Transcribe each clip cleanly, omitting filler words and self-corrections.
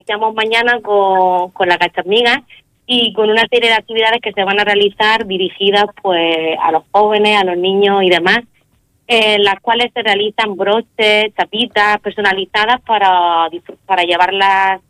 iniciamos mañana con la Gachamigas y con una serie de actividades que se van a realizar dirigidas pues a los jóvenes, a los niños y demás, las cuales se realizan broches, chapitas personalizadas para llevarlas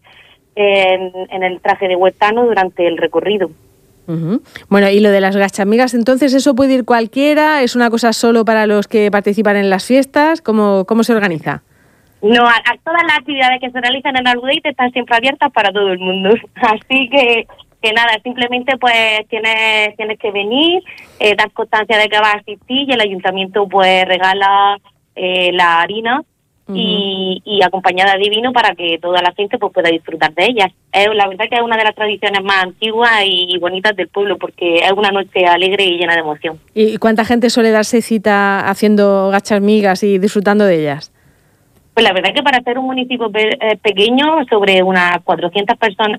en el traje de huertano durante el recorrido. Uh-huh. Bueno, y lo de las Gachamigas, entonces, ¿eso puede ir cualquiera? ¿Es una cosa solo para los que participan en las fiestas? ¿Cómo se organiza? No, a todas las actividades que se realizan en Albudeite están siempre abiertas para todo el mundo. Así que nada, simplemente pues tienes que venir, dar constancia de que vas a asistir y el ayuntamiento pues regala la harina y acompañada de vino para que toda la gente pues pueda disfrutar de ellas. La verdad que es una de las tradiciones más antiguas y bonitas del pueblo porque es una noche alegre y llena de emoción. ¿Y cuánta gente suele darse cita haciendo gachamigas y disfrutando de ellas? Pues la verdad que para ser un municipio pequeño, sobre unas 400,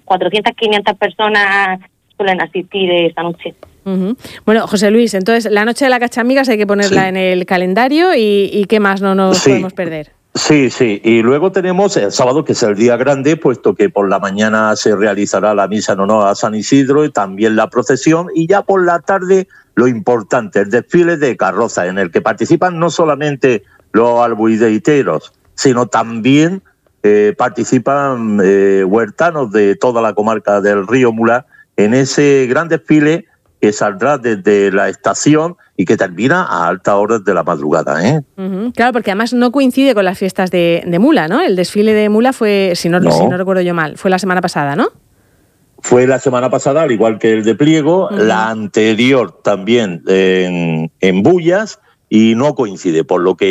500 personas suelen asistir esta noche. Uh-huh. Bueno, José Luis, entonces la noche de la Gachamigas hay que ponerla en el calendario y ¿qué más no nos podemos perder? Sí, y luego tenemos el sábado, que es el día grande, puesto que por la mañana se realizará la misa en honor a San Isidro y también la procesión, y ya por la tarde lo importante, el desfile de carroza, en el que participan no solamente los albuideiteros, sino también participan huertanos de toda la comarca del Río Mula en ese gran desfile que saldrá desde la estación y que termina a altas horas de la madrugada. Uh-huh. Claro, porque además no coincide con las fiestas de Mula, ¿no? El desfile de Mula fue, si no recuerdo yo mal, fue la semana pasada, ¿no? Fue la semana pasada, al igual que el de Pliego, la anterior también en Bullas, y no coincide, por lo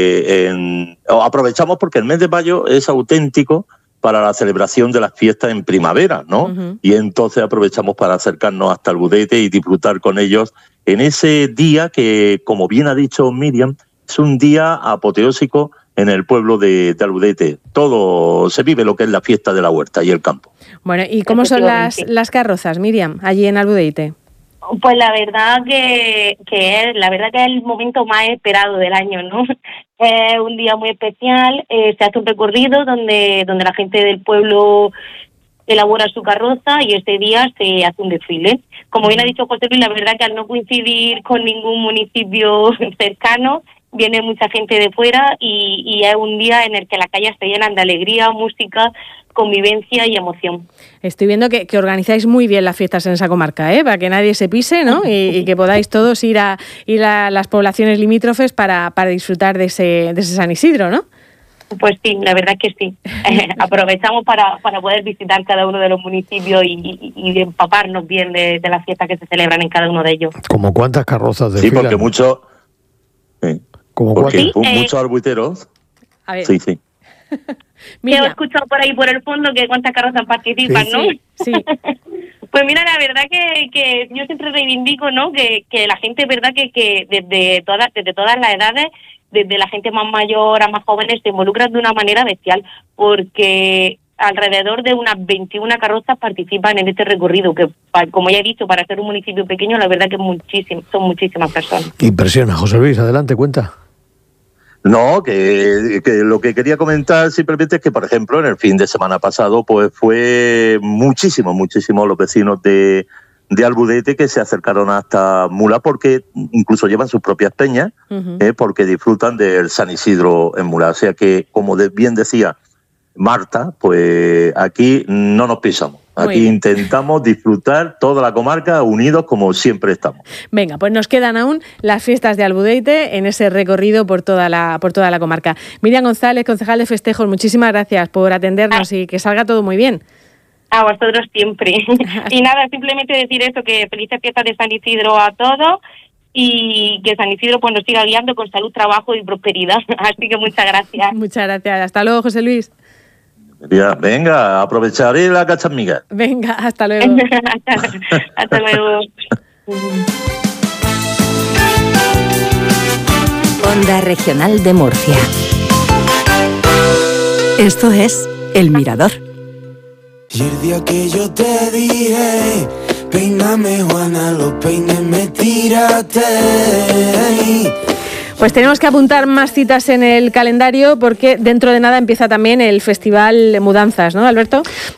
que aprovechamos porque el mes de mayo es auténtico para la celebración de las fiestas en primavera, ¿no? Uh-huh. Y entonces aprovechamos para acercarnos hasta Albudeite y disfrutar con ellos en ese día que, como bien ha dicho Miriam, es un día apoteósico en el pueblo de Albudeite. Todo se vive lo que es la fiesta de la huerta y el campo. Bueno, ¿y cómo son las carrozas, Miriam, allí en Albudeite? Pues la verdad que es el momento más esperado del año, ¿no? Es un día muy especial, se hace un recorrido donde la gente del pueblo elabora su carroza y ese día se hace un desfile. Como bien ha dicho José Luis, la verdad que al no coincidir con ningún municipio cercano, viene mucha gente de fuera y es un día en el que las calles se llenan de alegría, música, convivencia y emoción. Estoy viendo que organizáis muy bien las fiestas en esa comarca, para que nadie se pise, ¿no? Y que podáis todos ir a las poblaciones limítrofes para disfrutar de ese San Isidro, ¿no? Pues sí, la verdad que sí. Aprovechamos para poder visitar cada uno de los municipios y empaparnos bien de las fiestas que se celebran en cada uno de ellos. ¿Como cuántas carrozas desfilan? Sí, porque muchos... Porque muchos albuiteros... A ver. Sí. Mira, he escuchado por ahí por el fondo que cuántas carrozas participan, ¿no? Sí. Pues mira, la verdad que yo siempre reivindico, ¿no? Que la gente, verdad que desde todas las edades, desde la gente más mayor a más jóvenes, se involucran de una manera bestial, porque alrededor de unas 21 carrozas participan en este recorrido, que como ya he dicho, para ser un municipio pequeño, la verdad que son muchísimas personas. Impresiona, José Luis, adelante, cuenta. No, que lo que quería comentar simplemente es que, por ejemplo, en el fin de semana pasado, pues fue muchísimo los vecinos de Albudeite que se acercaron hasta Mula porque incluso llevan sus propias peñas, porque disfrutan del San Isidro en Mula. O sea que, como bien decía Marta, pues aquí no nos pisamos. Aquí intentamos disfrutar toda la comarca unidos como siempre estamos. Venga, pues nos quedan aún las fiestas de Albudeite en ese recorrido por toda la comarca. Miriam González, concejal de festejos, muchísimas gracias por atendernos y que salga todo muy bien. A vosotros siempre. Y nada, simplemente decir eso, que felices fiestas de San Isidro a todos y que San Isidro pues nos siga guiando con salud, trabajo y prosperidad. Así que muchas gracias. Muchas gracias. Hasta luego, José Luis. Ya, venga, aprovecharé la Gachamigas. Venga, hasta luego. Hasta luego. Onda Regional de Murcia. Esto es El Mirador. Y el día que yo te dije, peíname Juana, los peines me tiraste. Pues tenemos que apuntar más citas en el calendario porque dentro de nada empieza también el Festival Mudanzas, ¿no, Alberto?